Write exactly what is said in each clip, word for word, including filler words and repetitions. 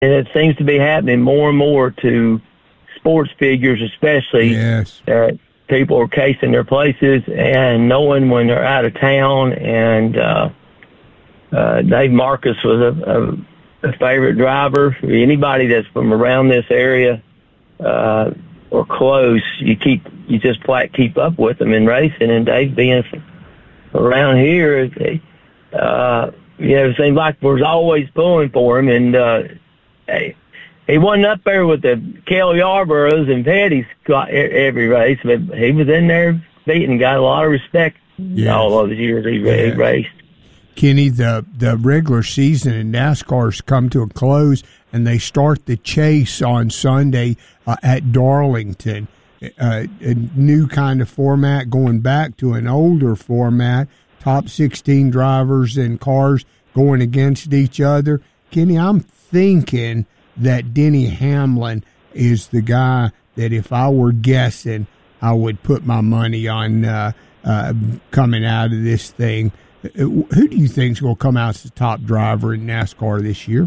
and it seems to be happening more and more to sports figures, especially. Yes. That people are casing their places and knowing when they're out of town. And uh, uh, Dave Marcus was a, a, a favorite driver. Anybody that's from around this area uh, or close, you keep you just flat keep up with them in racing. And Dave being around here, uh, you know, it seems like there's always pulling for him. And uh, hey, he wasn't up there with the Cale Yarboroughs and Petty's every race, but he was in there beating, got a lot of respect yes. all those years he, yes. he raced. Kenny, the, the regular season in NASCAR's come to a close, and they start the chase on Sunday uh, at Darlington. Uh, a new kind of format, going back to an older format, top sixteen drivers and cars going against each other. Kenny, I'm thinking that Denny Hamlin is the guy that if I were guessing, I would put my money on uh, uh, coming out of this thing. Who do you think is going to come out as the top driver in NASCAR this year?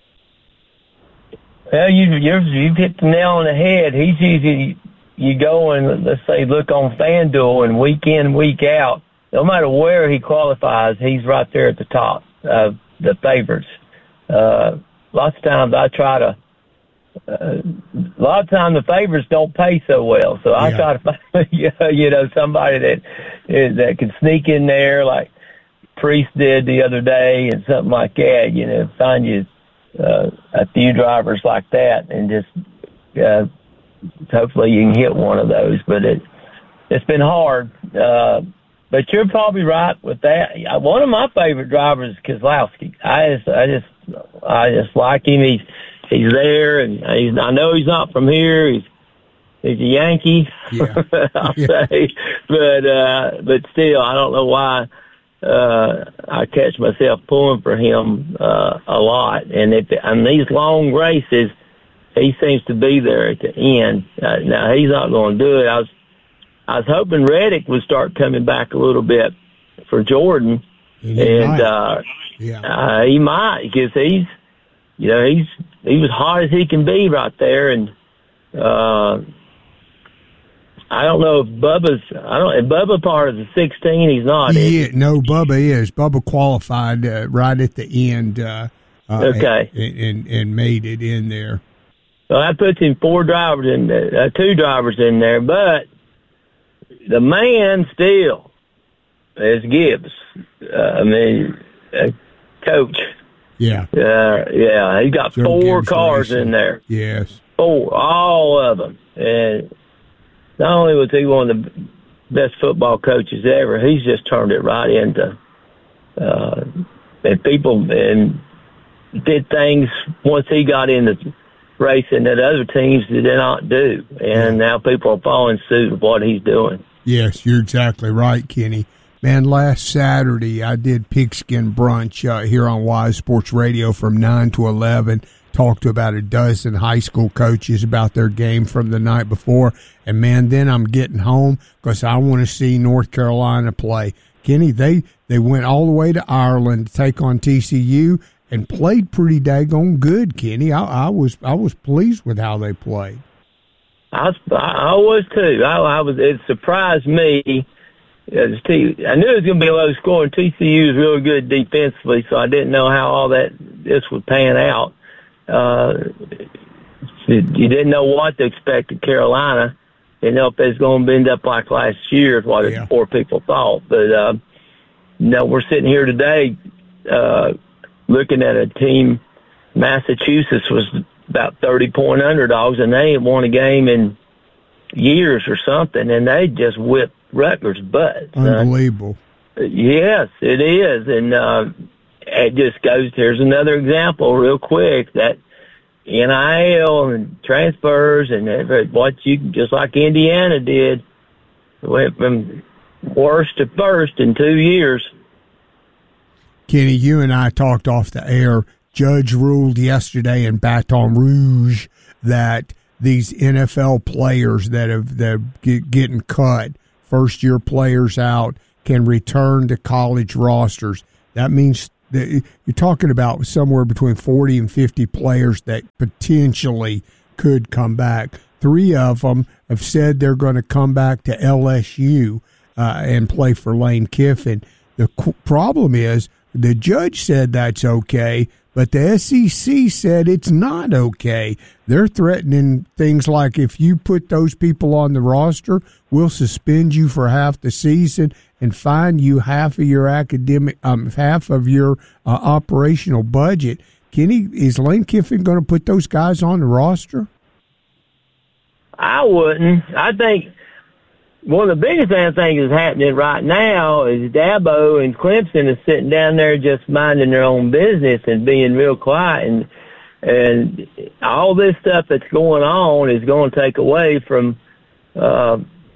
Well, you, you've, you've hit the nail on the head. He's usually, you go and, let's say, look on FanDuel, and week in, week out, no matter where he qualifies, he's right there at the top of the favorites. Uh, lots of times I try to, uh, a lot of times the favorites don't pay so well, so I yeah. try to find, you know, somebody that that can sneak in there like Priest did the other day and something like that, you know, find you uh, a few drivers like that and just uh, hopefully you can hit one of those. But it, it's been hard. Uh, but you're probably right with that. One of my favorite drivers is Keselowski. I just, I just, I just like him. He's, he's there, and he's, I know he's not from here. He's, he's a Yankee, yeah. I'll yeah. say. But, uh, but still, I don't know why. Uh, I catch myself pulling for him, uh, a lot. And if, on these long races, he seems to be there at the end. Uh, now he's not going to do it. I was, I was hoping Reddick would start coming back a little bit for Jordan. He and, might. uh, yeah. uh, he might, because he's, you know, he's, he was hot as he can be right there. And, uh, I don't know if Bubba's, I don't, if Bubba part of the sixteen, he's not. Yeah, no, Bubba is. Bubba qualified uh, right at the end. Uh, uh, okay. And, and, and made it in there. So that puts him four drivers in there, uh, two drivers in there, but the man still is Gibbs. Uh, I mean, uh, coach. Yeah. Uh, yeah, he's got Joe four Gibbs cars racing. in there. Yes. Four, all of them. And not only was he one of the best football coaches ever, he's just turned it right into, uh, and people, and did things once he got into racing that other teams did not do. And now people are following suit of what he's doing. Yes, you're exactly right, Kenny. Man, last Saturday I did Pigskin Brunch uh, here on Wise Sports Radio from nine to eleven. Talked to about a dozen high school coaches about their game from the night before. And, man, then I'm getting home because I want to see North Carolina play. Kenny, they, they went all the way to Ireland to take on T C U and played pretty daggone good, Kenny. I, I was I was pleased with how they played. I was, I was too. I, I was. It surprised me. I knew it was going to be a low score, and T C U was really good defensively, so I didn't know how all that this would pan out. Uh, you didn't know what to expect at Carolina. You know if it's going to end up like last year, is what yeah. poor people thought. But uh, no, we're sitting here today uh, looking at a team. Massachusetts was about thirty point underdogs, and they ain't won a game in years or something, and they just whipped Rutgers' butt. Unbelievable. Uh, yes, it is, and uh, it just goes. There's another example, real quick, that N I L and transfers and what you just like Indiana did, went from worst to first in two years. Kenny, you and I talked off the air. Judge ruled yesterday in Baton Rouge that these N F L players that have that get, getting cut, first year players out, can return to college rosters. That means the, you're talking about somewhere between forty and fifty players that potentially could come back. Three of them have said they're going to come back to L S U uh, and play for Lane Kiffin. The qu- problem is the judge said that's okay, but the S E C said it's not okay. They're threatening things like, if you put those people on the roster, we'll suspend you for half the season and fine you half of your academic, um, half of your uh, operational budget. Kenny, is Lane Kiffin going to put those guys on the roster? I wouldn't. I think one of the biggest things I think is happening right now is Dabo and Clemson is sitting down there just minding their own business and being real quiet, and and all this stuff that's going on is going to take away from uh,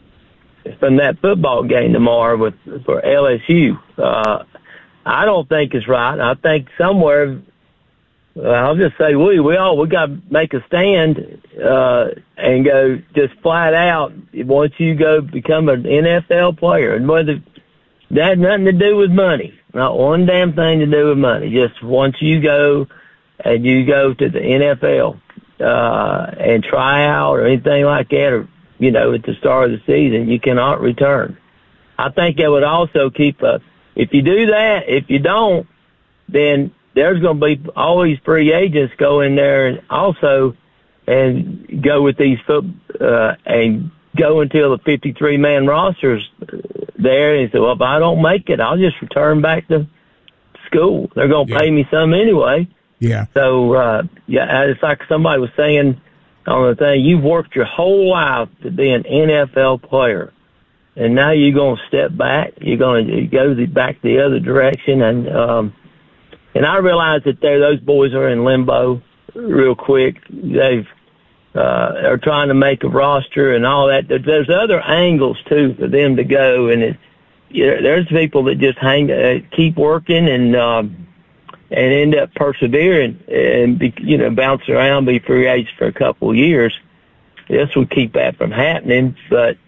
from that football game tomorrow with for L S U. Uh, I don't think it's right. I think somewhere. Uh, I'll just say we we all we got to make a stand uh, and go just flat out. Once you go become an N F L player, and whether that had nothing to do with money, not one damn thing to do with money. Just once you go and you go to the N F L uh, and try out or anything like that, or you know at the start of the season, you cannot return. I think that would also keep a. If you do that, if you don't, then there's going to be all these free agents go in there and also and go with these foot uh, and go until the fifty-three man roster's there. And say, well, if I don't make it, I'll just return back to school. They're going to yeah. pay me some anyway. Yeah. So, uh, yeah, it's like somebody was saying on the thing, you've worked your whole life to be an N F L player. And now you're going to step back. You're going to go the, back the other direction. And, um, And I realize that they those boys are in limbo real quick. They've uh, are trying to make a roster and all that. There's other angles too for them to go, and it, you know, there's people that just hang, uh, keep working and um, and end up persevering and be, you know bounce around, be free agents for a couple of years. This would keep that from happening, but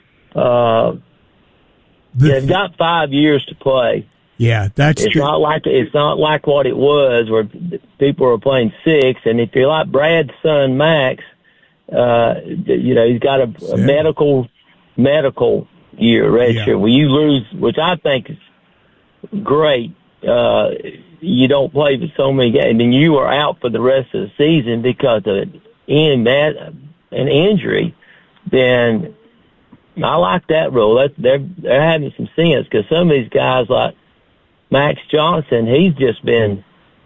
uh, they've got five years to play. Yeah, that's it's true. not like it's not like what it was where people were playing six. And if you're like Brad's son Max, uh, you know he's got a, a medical medical year red yeah. shirt. Well, you lose, which I think is great. Uh, you don't play for so many games, and you are out for the rest of the season because of in that an injury. Then I like that rule. That they're they're having some sense because some of these guys like Max Johnson, he's just been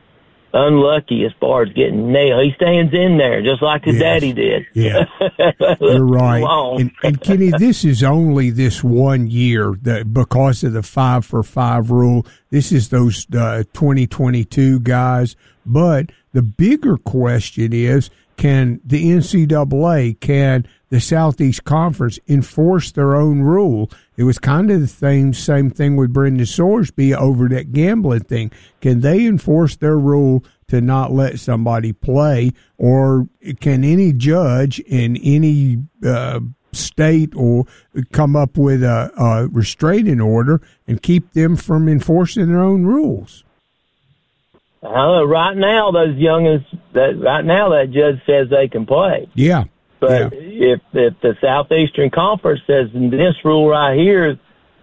unlucky as far as getting nailed. He stands in there just like his yes. daddy did. Yeah, you're right. And, and Kenny, this is only this one year that because of the five for five rule. This is those uh, twenty twenty-two guys. But the bigger question is, can the N C double A, can the Southeast Conference enforce their own rule? It was kind of the same, same thing with Brendan Sorsby over that gambling thing. Can they enforce their rule to not let somebody play, or can any judge in any uh, state or come up with a, a restraining order and keep them from enforcing their own rules? Uh, right now, those youngins, that right now that judge says they can play. Yeah. But yeah. if if the Southeastern Conference says this rule right here,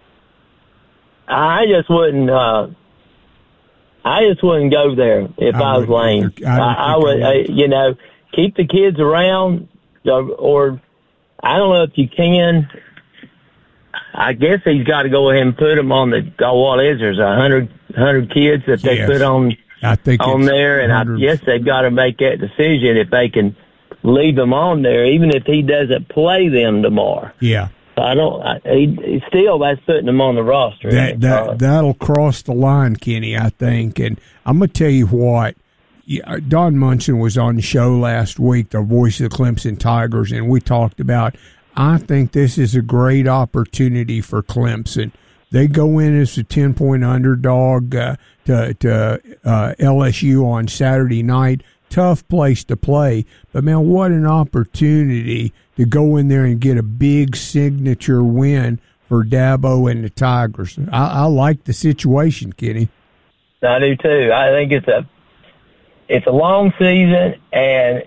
I just wouldn't. Uh, I just wouldn't go there if I, I was Lane. I, I, I would, I, you know, keep the kids around, or, or I don't know if you can. I guess he's got to go ahead and put them on the. Oh, what is there's a hundred hundred kids that they yes. put on. I think on there, and I guess they've got to make that decision if they can leave them on there, even if he doesn't play them tomorrow. Yeah. I don't. I, he, he still, that's putting them on the roster. That that uh, that'll cross the line, Kenny, I think. And I'm gonna tell you what. Yeah, Don Munson was on the show last week, the voice of the Clemson Tigers, and we talked about. I think this is a great opportunity for Clemson. They go in as a ten-point underdog uh, to, to uh, L S U on Saturday night. Tough place to play. But, man, what an opportunity to go in there and get a big signature win for Dabo and the Tigers. I, I like the situation, Kenny. I do too. I think it's a it's a long season, and